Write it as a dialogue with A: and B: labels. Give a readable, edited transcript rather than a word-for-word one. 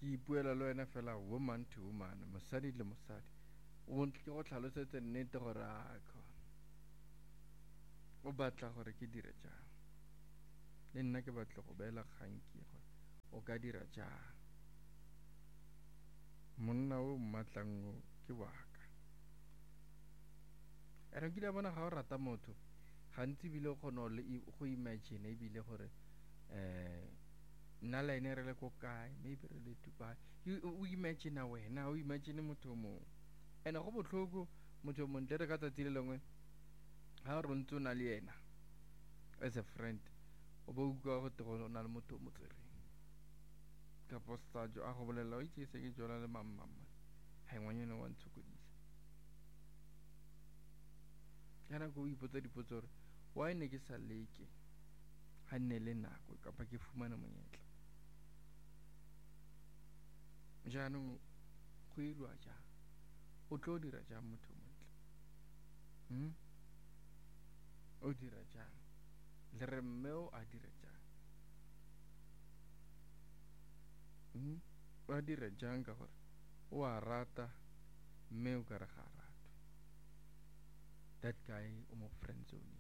A: ipuela le wena fela woman to woman, mosadi le mosadi. O ke go tlhalosetse nnete gore a o batla gore ke dire jang, le nna ke batla go beela kganki gore o ka dira jang. Monna o mmatlang o ke waka. Ere ke bona ga o rata motho gantsi bile o kgona go imagine ebile gore nna le ene re le ko kae, maybe re le Dubai. O imagine wena, o imagine motho o mongwe. And go botlhoko motho o montle re ka tsatsi le lengwe ga re ntse o na le yena as a friend, o ba utlwa go go na le motho o mo tsereng kapo sajo a go bolela o itse se ke jona le mammama ga ngwanyana wa ntshokodisa. Ka nako o ipotsa dipotso gore why ne ke sa leke ga nne le nako kapa ke fumana monyetla. Jaanong go irwa jang, o tlo dira jang motho montle? O dira jang, le re mme o a dira jang? O a dira jang ka gore o a rata mme o ka re ga a ratwe. That guy o mo friend zone.